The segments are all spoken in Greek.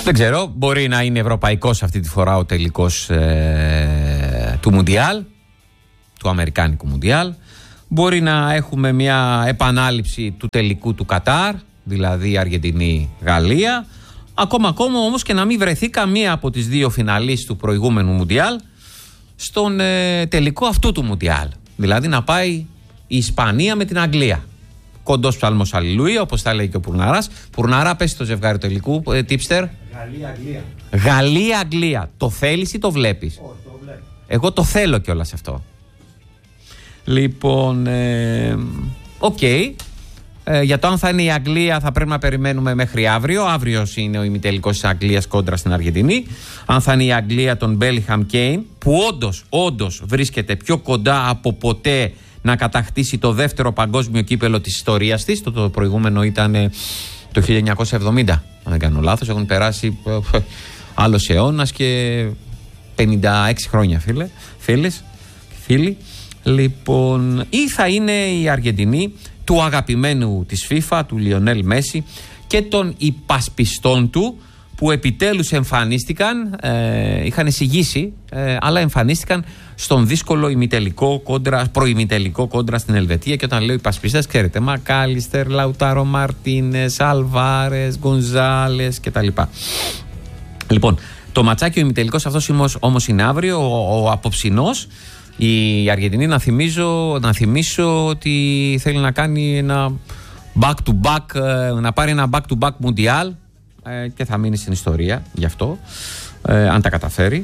Δεν ξέρω, μπορεί να είναι ευρωπαϊκός αυτή τη φορά ο τελικός του Μουντιάλ, του Αμερικάνικου Μουντιάλ. Μπορεί να έχουμε μια επανάληψη του τελικού του Κατάρ, δηλαδή Αργεντινή-Γαλλία. Ακόμα όμως και να μην βρεθεί καμία από τις δύο φιναλίστ του προηγούμενου Μουντιάλ στον τελικό αυτού του Μουντιάλ. Δηλαδή να πάει η Ισπανία με την Αγγλία. Κοντός ψάλμος αλληλούια, όπως τα λέει και ο Πουρναράς. Πουρναρά, πες το ζευγάρι τελικού, tipster. Γαλλία-Αγγλία. Γαλλία-Αγγλία. Το θέλεις ή το βλέπεις? Όχι, το βλέπω. Εγώ το θέλω κιόλας αυτό. Λοιπόν, οκ. Για το αν θα είναι η Αγγλία θα πρέπει να περιμένουμε μέχρι αύριο. Αύριος είναι ο ημιτελικός της Αγγλίας κόντρα στην Αργεντινή. Αν θα είναι η Αγγλία των Μπέλιγχαμ Κέιν, που όντως βρίσκεται πιο κοντά από ποτέ να κατακτήσει το δεύτερο παγκόσμιο κύπελο της ιστορίας της. Το προηγούμενο ήταν το 1970, αν δεν κάνω λάθος. Έχουν περάσει άλλος αιώνας και 56 χρόνια, φίλοι. Λοιπόν, ή θα είναι η Αργεντινή του αγαπημένου της FIFA, του Λιονέλ Μέση και των υπασπιστών του, που επιτέλους εμφανίστηκαν, είχαν εισηγήσει, αλλά εμφανίστηκαν στον δύσκολο προημιτελικό κόντρα στην Ελβετία. Και όταν λέω υπασπιστές, ξέρετε, Μακάλιστερ, Λαουτάρο Μαρτίνες, Αλβάρες, Γκονζάλες κτλ. Λοιπόν, το ματσάκι ο ημιτελικός αυτός όμως είναι αύριο, ο απόψινός. Η Αργεντινή, να θυμίσω ότι θέλει να κάνει ένα back-to-back, να πάρει ένα back-to-back Mundial, και θα μείνει στην ιστορία γι' αυτό, αν τα καταφέρει.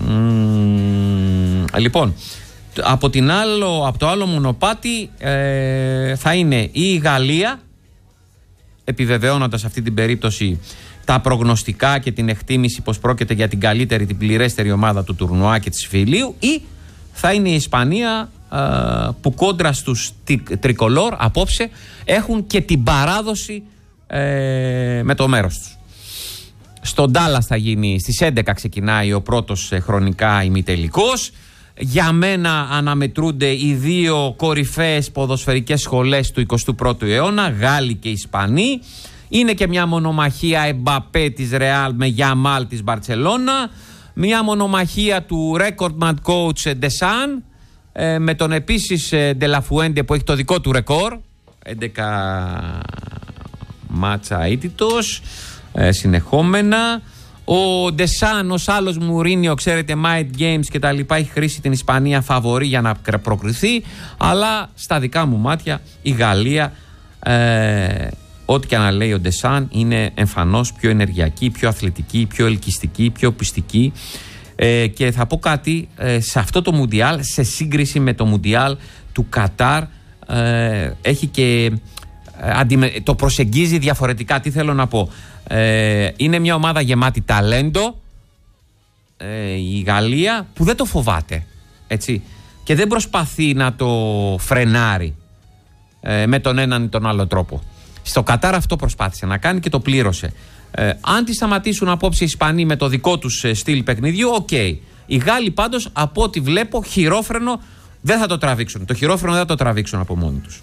Λοιπόν, από το άλλο μονοπάτι θα είναι η Γαλλία, επιβεβαιώνοντας αυτή την περίπτωση τα προγνωστικά και την εκτίμηση πως πρόκειται για την καλύτερη, την πληρέστερη ομάδα του τουρνουά και της Φιλίου, ή θα είναι η Ισπανία, που κόντρα στους τρικολόρ απόψε έχουν και την παράδοση με το μέρος τους. Στον Ντάλλας θα γίνει, στις 11 ξεκινάει ο πρώτος χρονικά ημιτελικός. Για μένα αναμετρούνται οι δύο κορυφαίες ποδοσφαιρικές σχολές του 21ου αιώνα, Γάλλοι και Ισπανοί. Είναι και μια μονομαχία Εμπαπέ της Ρεάλ με Γιαμάλ της Μπαρτσελώνα. Μια μονομαχία του record man coach Ντεσάν με τον επίσης Ντελαφουέντε, που έχει το δικό του ρεκόρ, 11 μάτσα αίτητος συνεχόμενα. Ο Ντεσάν ως άλλος Μουρίνιο, ξέρετε, Mind Games και τα λοιπά, έχει χρήσει την Ισπανία φαβορί για να προκριθεί, αλλά στα δικά μου μάτια η Γαλλία, ό,τι και να λέει ο Ντεσάν, είναι εμφανώς πιο ενεργειακή, πιο αθλητική, πιο ελκυστική, πιο πιστική. Και θα πω κάτι, σε αυτό το Μουντιάλ, σε σύγκριση με το Μουντιάλ του Κατάρ, έχει και το προσεγγίζει διαφορετικά. Τι θέλω να πω? Είναι μια ομάδα γεμάτη ταλέντο, η Γαλλία, που δεν το φοβάται, έτσι, και δεν προσπαθεί να το φρενάρει με τον έναν ή τον άλλο τρόπο. Στο Κατάρ αυτό προσπάθησε να κάνει και το πλήρωσε. Αν τη σταματήσουν απόψε οι Ισπανοί με το δικό τους στυλ παιχνιδιού, οκ. Οι Γάλλοι πάντως, από ό,τι βλέπω, χειρόφρενο δεν θα το τραβήξουν. Το χειρόφρενο δεν θα το τραβήξουν από μόνοι τους.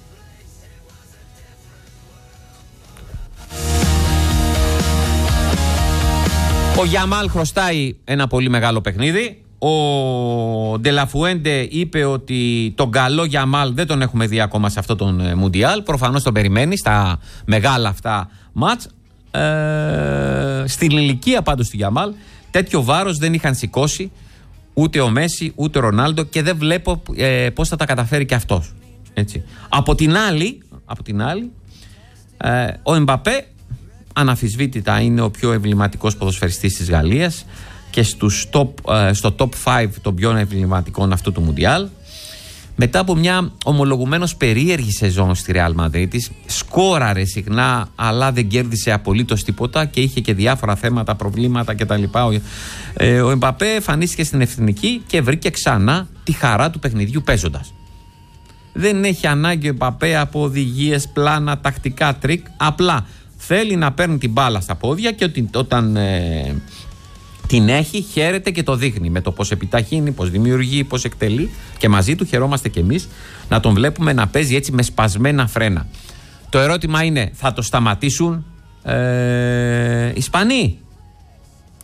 Ο Γιαμάλ χρωστάει ένα πολύ μεγάλο παιχνίδι. Ο Ντελαφουέντε είπε ότι τον καλό Γιαμάλ δεν τον έχουμε δει ακόμα σε αυτό τον Μουντιάλ. Προφανώς τον περιμένει στα μεγάλα αυτά μάτς. Στην ηλικία πάντως του Γιαμάλ τέτοιο βάρος δεν είχαν σηκώσει ούτε ο Μέση ούτε ο Ρονάλντο, και δεν βλέπω πώς θα τα καταφέρει και αυτός, έτσι. Από την άλλη, ο Εμπαπέ αναφυσβήτητα είναι ο πιο εμβληματικός ποδοσφαιριστής της Γαλλίας και στο top 5 των πιο εμβληματικών αυτού του Μουντιάλ. Μετά από μια ομολογουμένως περίεργη σεζόν στη Ρεάλ Μαδρίτης, σκόραρε συχνά αλλά δεν κέρδισε απολύτως τίποτα και είχε και διάφορα θέματα, προβλήματα κτλ. Ο Εμπαπέ εμφανίστηκε στην εθνική και βρήκε ξανά τη χαρά του παιχνιδιού παίζοντας. Δεν έχει ανάγκη ο Εμπαπέ από οδηγίες, πλάνα, τακτικά τρίκ. Απλά θέλει να παίρνει την μπάλα στα πόδια και όταν την έχει, χαίρεται και το δείχνει με το πώς επιταχύνει, πώς δημιουργεί, πώς εκτελεί, και μαζί του χαιρόμαστε κι εμείς να τον βλέπουμε να παίζει έτσι με σπασμένα φρένα. Το ερώτημα είναι, θα το σταματήσουν οι Ισπανοί?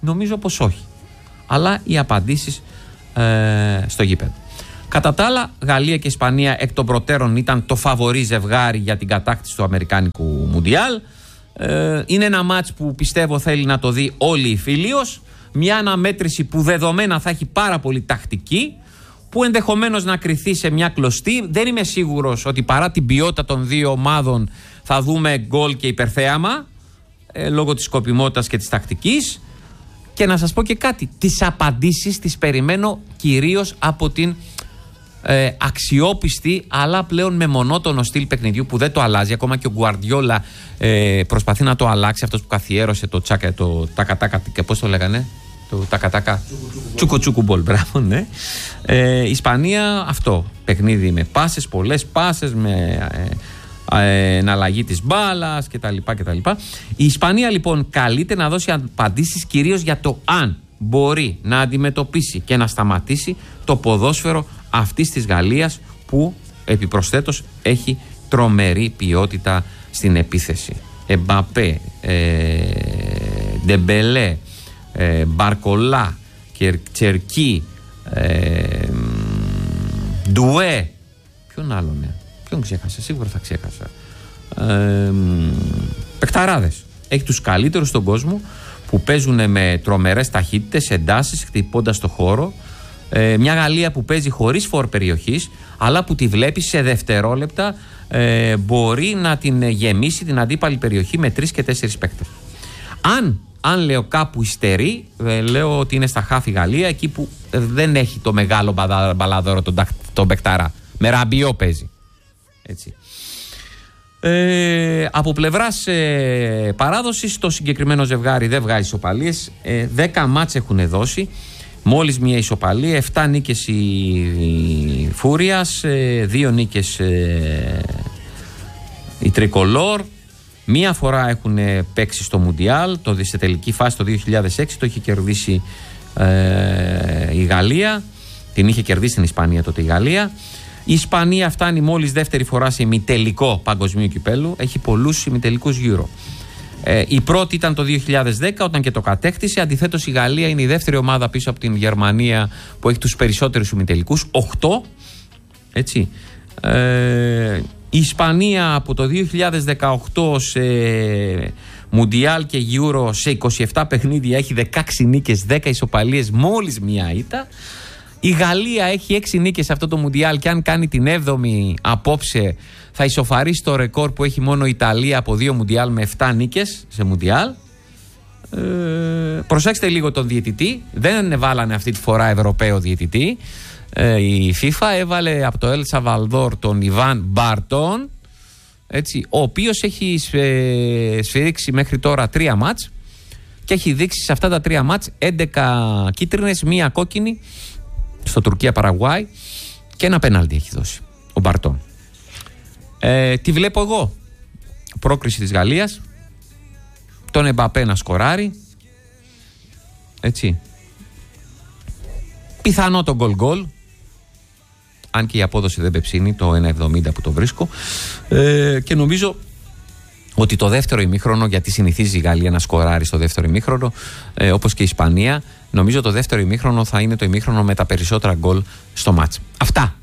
Νομίζω πως όχι. Αλλά οι απαντήσεις στο γήπεδο. Κατά τα άλλα, Γαλλία και Ισπανία εκ των προτέρων ήταν το φαβορί ζευγάρι για την κατάκτηση του Αμερικάνικου Μουντιάλ. Είναι ένα μάτς που πιστεύω θέλει να το δει όλη η Φίλιος. Μια αναμέτρηση που δεδομένα θα έχει πάρα πολύ τακτική, που ενδεχομένως να κριθεί σε μια κλωστή. Δεν είμαι σίγουρος ότι παρά την ποιότητα των δύο ομάδων θα δούμε γκολ και υπερθέαμα, λόγω της σκοπιμότητας και της τακτικής. Και να σας πω και κάτι, τις απαντήσεις τις περιμένω κυρίως από την αξιόπιστη αλλά πλέον με μονότονο στυλ παιχνιδιού που δεν το αλλάζει. Ακόμα και ο Γκουαρδιόλα προσπαθεί να το αλλάξει, αυτός που καθιέρωσε το τακατάκα, πώς το λέγανε, το τακατάκα τσούκου μπολ, μπράβο, ναι. Η Ισπανία αυτό, παιχνίδι με πάσες, πολλές πάσες, με εναλλαγή της μπάλας κτλ. Η Ισπανία λοιπόν καλείται να δώσει απαντήσεις κυρίως για το αν μπορεί να αντιμετωπίσει και να σταματήσει το ποδόσφαιρο αυτής της Γαλλίας, που επιπροσθέτως έχει τρομερή ποιότητα στην επίθεση. Εμπαπέ, Ντεμπελέ, Μπαρκολά, Τσερκί, Ντουέ, ποιον άλλον, ποιον ξέχασα, σίγουρα θα ξέχασα, παικταράδες. Έχει τους καλύτερους στον κόσμο που παίζουν με τρομερές ταχύτητες, εντάσεις, χτυπώντας το χώρο. Μια Γαλλία που παίζει χωρίς φορ περιοχής, αλλά που τη βλέπει σε δευτερόλεπτα μπορεί να την γεμίσει την αντίπαλη περιοχή με 3 και 4 παίκτες. Αν λέω κάπου υστερεί, λέω ότι είναι στα χάφη Γαλλία, εκεί που δεν έχει το μεγάλο μπαλάδωρο τον παικτάρα. Με Ραμπιό παίζει. Έτσι. Από πλευράς παράδοσης, το συγκεκριμένο ζευγάρι δεν βγάζει ισοπαλίες. 10 μάτς έχουν δώσει, μόλις μία ισοπαλία, 7 νίκες η Φούριας, 2 νίκες η Τρικολόρ. Μία φορά έχουν παίξει στο Μουντιάλ, σε τελική φάση το 2006 το είχε κερδίσει η Γαλλία, την είχε κερδίσει την Ισπανία τότε η Γαλλία. Η Ισπανία φτάνει μόλις δεύτερη φορά σε ημιτελικό παγκοσμίου κυπέλου, έχει πολλούς ημιτελικούς Euro. Η πρώτη ήταν το 2010 όταν και το κατέκτησε. Αντιθέτως η Γαλλία είναι η δεύτερη ομάδα πίσω από την Γερμανία που έχει τους περισσότερους ημιτελικούς, 8. Έτσι. Η Ισπανία από το 2018 σε Μουντιάλ και Euro σε 27 παιχνίδια έχει 16 νίκες, 10 ισοπαλίες, μόλις μία ήττα. Η Γαλλία έχει 6 νίκες σε αυτό το Μουντιάλ και αν κάνει την 7η απόψε θα ισοφαρίσει το ρεκόρ που έχει μόνο η Ιταλία από 2 Μουντιάλ με 7 νίκες σε Μουντιάλ. Προσέξτε λίγο τον διαιτητή. Δεν βάλανε αυτή τη φορά Ευρωπαίο διαιτητή. Η FIFA έβαλε από το Ελ Σαλβαδόρ τον Ιβάν Μπάρτον, έτσι, ο οποίος έχει σφυρίξει μέχρι τώρα 3 μάτς και έχει δείξει σε αυτά τα 3 μάτς 11 κίτρινες, 1 κόκκινη στο Τουρκία-Παραγουάι και 1 πέναλτι έχει δώσει ο Μπαρτόν. Τι βλέπω εγώ? Πρόκριση της Γαλλίας, τον Εμπαπέ να σκοράρει, έτσι, πιθανό το γκολ, αν και η απόδοση δεν πεψίνει, το 1,70 που το βρίσκω, και νομίζω ότι το δεύτερο ημίχρονο, γιατί συνηθίζει η Γαλλία να σκοράρει στο δεύτερο ημίχρονο, όπως και η Ισπανία, νομίζω το δεύτερο ημίχρονο θα είναι το ημίχρονο με τα περισσότερα γκολ στο μάτς. Αυτά.